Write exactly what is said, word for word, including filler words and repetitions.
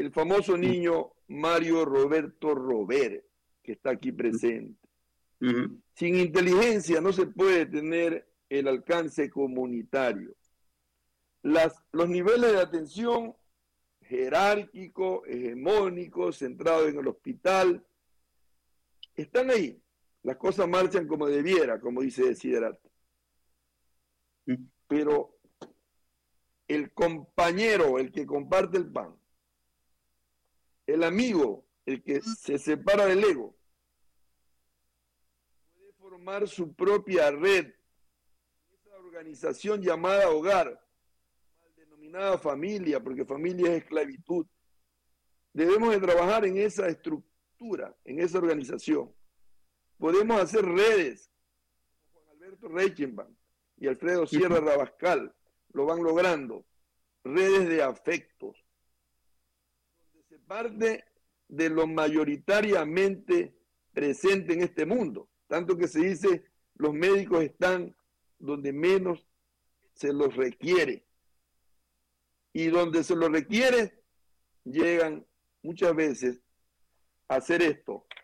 el famoso niño Mario Roberto Robert, que está aquí presente. Uh-huh. Sin inteligencia no se puede tener el alcance comunitario. Las, los niveles de atención jerárquico, hegemónico, centrado en el hospital, están ahí. Las cosas marchan como debiera, como dice Desiderata. Pero el compañero, el que comparte el pan, el amigo, el que se separa del ego, puede formar su propia red, esa organización llamada hogar, mal denominada familia, porque familia es esclavitud. Debemos de trabajar en esa estructura, en esa organización. Podemos hacer redes, como Juan Alberto Reichenbach y Alfredo Sierra Rabascal lo van logrando, redes de afectos, donde se parte de lo mayoritariamente presente en este mundo, tanto que se dice los médicos están donde menos se los requiere, y donde se los requiere llegan muchas veces a hacer esto,